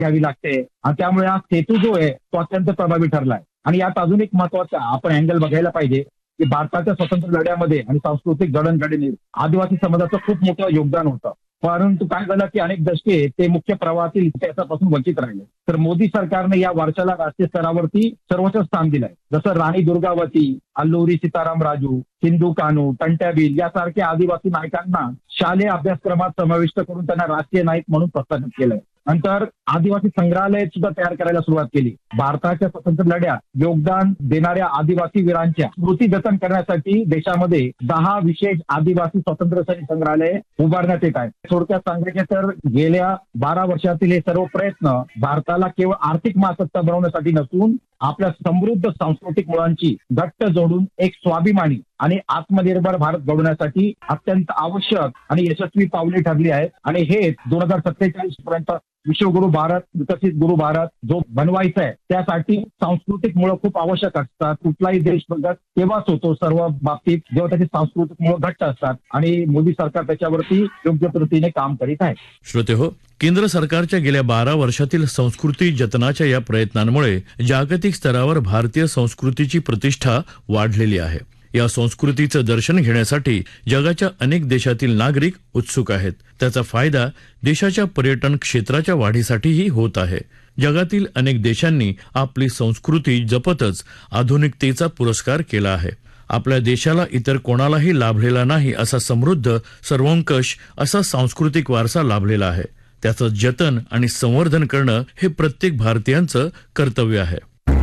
घ्यावी लागते आणि त्यामुळे हा सेतू जो आहे तो अत्यंत प्रभावी ठरलाय. आणि यात अजून एक महत्वाचा आपण अँगल बघायला पाहिजे की भारताच्या स्वतंत्र लढ्यामध्ये आणि सांस्कृतिक जडणघडणीत आदिवासी समाजाचं खूप मोठं योगदान होतं. परंतु काय झालं की अनेक दशके ते मुख्य प्रवाहातील इतिहासापासून वंचित राहिले. तर मोदी सरकारने या वर्षाला राष्ट्रीय स्तरावरती सर्वोच्च स्थान दिलंय. जसं राणी दुर्गावती, अल्लुरी सीताराम राजू, सिंधू कान्हू, टंट्याबील यासारख्या आदिवासी नायकांना शालेय अभ्यासक्रमात समाविष्ट करून त्यांना राष्ट्रीय नायक म्हणून प्रस्थापित केलंय. नंतर आदिवासी संग्रहालय सुद्धा तयार करायला सुरुवात केली. भारताच्या स्वतंत्र लढ्यात योगदान देणाऱ्या आदिवासी वीरांच्या स्मृती जतन करण्यासाठी देशामध्ये 10 विशेष आदिवासी स्वातंत्र्य सैनिक संग्रहालय उभारण्यात येत आहेत. थोडक्यात सांगायचे तर गेल्या 12 वर्षातील हे सर्व प्रयत्न भारताला केवळ आर्थिक महासत्ता बनवण्यासाठी नसून आपल्या समृद्ध सांस्कृतिक मुळांची घट्ट जोडून एक स्वाभिमानी आणि आत्मनिर्भर भारत घडवण्यासाठी अत्यंत आवश्यक आणि यशस्वी पावले ठरली आहेत. आणि हे 2047 पर्यंत विश्वगुरु भारत, विकसित गुरु भारत जो बनवायचा आहे त्यासाठी सांस्कृतिक मुळं खूप आवश्यक असतात. कुठलाही देश प्रगत तेव्हाच होतो सर्व बाबतीत जेव्हा त्याची सांस्कृतिक मुळं घट्ट असतात आणि मोदी सरकार त्याच्यावरती योग्य पद्धतीने काम करीत आहे. श्रोते हो, केंद्र सरकारच्या गेल्या 12 वर्षातील संस्कृती जतनाच्या या प्रयत्नांमुळे जागतिक स्तरावर भारतीय संस्कृतीची प्रतिष्ठा वाढलेली आहे. या संस्कृतीचं दर्शन घेण्यासाठी जगाच्या अनेक देशातील नागरिक उत्सुक आहेत. त्याचा फायदा देशाच्या पर्यटन क्षेत्राच्या वाढीसाठीही होत आहे. जगातील अनेक देशांनी आपली संस्कृती जपतच आधुनिकतेचा पुरस्कार केला आहे. आपल्या देशाला इतर कोणालाही लाभलेला नाही असा समृद्ध, सर्वंकष असा सांस्कृतिक वारसा लाभलेला आहे. त्याचं जतन आणि संवर्धन करणं हे प्रत्येक भारतीयांचं कर्तव्य आहे.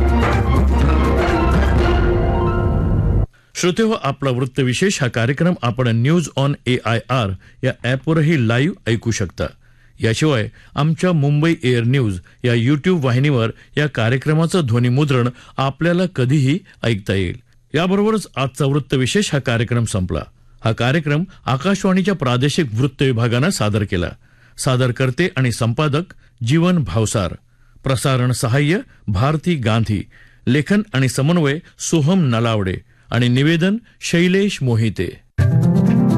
श्रोते हो, आपला वृत्तविशेष हा कार्यक्रम आपण न्यूज ऑन AIR या ॲपवरही लाईव्ह ऐकू शकता. याशिवाय आमच्या मुंबई एअर न्यूज या YouTube वाहिनीवर या कार्यक्रमाचं ध्वनिमुद्रण आपल्याला कधीही ऐकता येईल. याबरोबरच आजचा वृत्तविशेष हा कार्यक्रम संपला. हा कार्यक्रम आकाशवाणीच्या प्रादेशिक वृत्त विभागानं सादर केला. सादरकर्ते आणि संपादक जीवन भावसार, प्रसारण सहाय्य भारती गांधी, लेखन आणि समन्वय सोहम नलावडे आणि निवेदन शैलेश मोहिते.